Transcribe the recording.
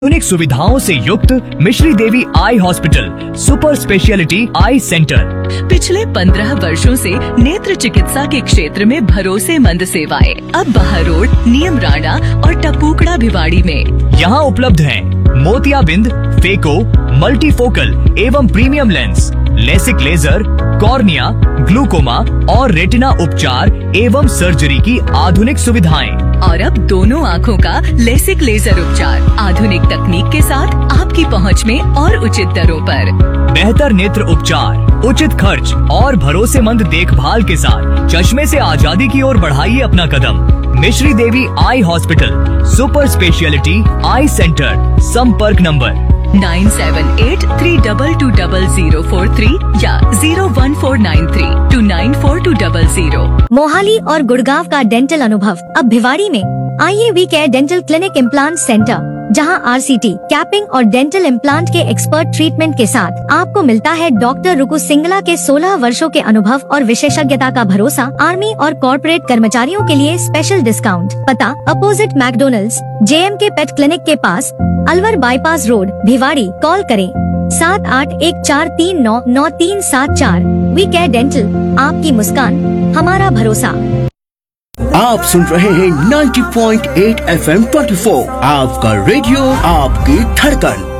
आधुनिक सुविधाओं से युक्त मिश्री देवी आई हॉस्पिटल सुपर स्पेशलिटी आई सेंटर। पिछले 15 वर्षों से नेत्र चिकित्सा के क्षेत्र में भरोसेमंद सेवाएं अब बहारोड, नियम राणा और टपूकड़ा भिवाड़ी में यहाँ उपलब्ध हैं मोतियाबिंद, फेको, मल्टीफोकल एवं premium lens, LASIK laser, cornea, glaucoma और रेटिना उपचार एवं सर्जरी की आधुनिक सुविधाएं। और अब दोनों आँखों का लेसिक लेजर उपचार आधुनिक तकनीक के साथ आपकी पहुंच में और उचित दरों पर। बेहतर नेत्र उपचार, उचित खर्च और भरोसेमंद देखभाल के साथ चश्मे से आजादी की ओर बढ़ाइए अपना कदम। मिश्री देवी आई हॉस्पिटल सुपर स्पेशलिटी आई सेंटर। संपर्क नंबर 9783220043 या 01493294200। मोहाली और गुड़गांव का डेंटल अनुभव अब भिवाड़ी में। आइए we care dental clinic implant centre, जहां आरसीटी, कैपिंग और डेंटल इम्प्लांट के एक्सपर्ट ट्रीटमेंट के साथ आपको मिलता है डॉक्टर रुकु सिंगला के 16 वर्षों के अनुभव और विशेषज्ञता का भरोसा। आर्मी और कॉर्पोरेट कर्मचारियों के लिए स्पेशल डिस्काउंट। पता opposite McDonald's, JMK pet clinic के पास, Alwar bypass road, Bhiwadi. Call करें 7814399374। वी केयर डेंटल, आपकी मुस्कान हमारा भरोसा। आप सुन रहे हैं 90.8 FM 24, आपका रेडियो, आपकी धड़कन।